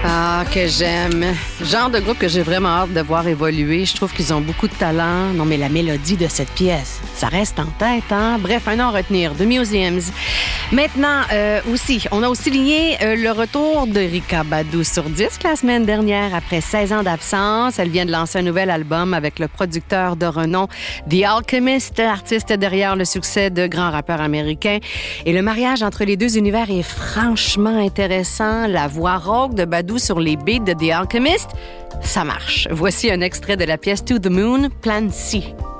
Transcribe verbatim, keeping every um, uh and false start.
Ah, que j'aime. Genre de groupe que j'ai vraiment hâte de voir évoluer. Je trouve qu'ils ont beaucoup de talent. Non, mais la mélodie de cette pièce, ça reste en tête, hein? Bref, un nom à retenir, The Museums. Maintenant, euh, aussi, on a aussi ligné euh, le retour de Erykah Badu sur disque la semaine dernière après seize ans d'absence. Elle vient de lancer un nouvel album avec le producteur de renom The Alchemist, artiste derrière le succès de grands rappeurs américains. Et le mariage entre les deux univers est franchement intéressant. La voix rauque de Badu sur les beats de The Alchemist, ça marche. Voici un extrait de la pièce To the Moon, Plan C.